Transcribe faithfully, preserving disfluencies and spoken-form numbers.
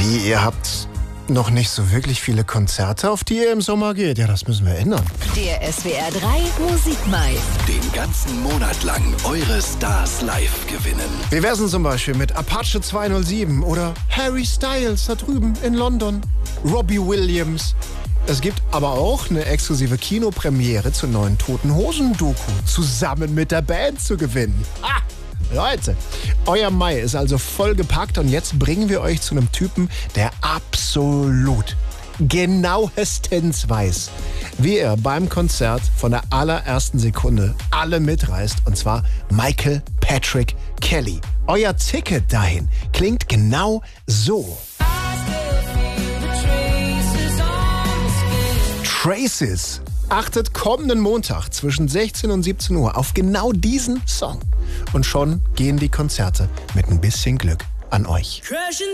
Wie, ihr habt noch nicht so wirklich viele Konzerte, auf die ihr im Sommer geht? Ja, das müssen wir ändern. Der S W R drei Musikmai. Den ganzen Monat lang eure Stars live gewinnen. Wie wär's denn zum Beispiel mit Apache zweihundertsieben oder Harry Styles da drüben in London, Robbie Williams? Es gibt aber auch eine exklusive Kinopremiere zur neuen Toten Hosen-Doku, zusammen mit der Band zu gewinnen. Ah, Leute, euer Mai ist also vollgepackt und jetzt bringen wir euch zu einem Typen, der absolut genauestens weiß, wie er beim Konzert von der allerersten Sekunde alle mitreißt, und zwar Michael Patrick Kelly. Euer Ticket dahin klingt genau so. Traces. Achtet kommenden Montag zwischen sechzehn und siebzehn Uhr auf genau diesen Song. Und schon gehen die Konzerte mit ein bisschen Glück an euch.